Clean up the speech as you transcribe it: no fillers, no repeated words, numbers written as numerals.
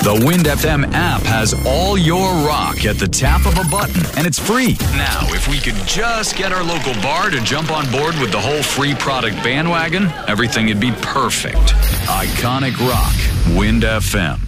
The Wind FM app has all your rock at the tap of a button, and it's free. Now, if we could just get our local bar to jump on board with the whole free product bandwagon, everything would be perfect. Iconic rock, Wind FM.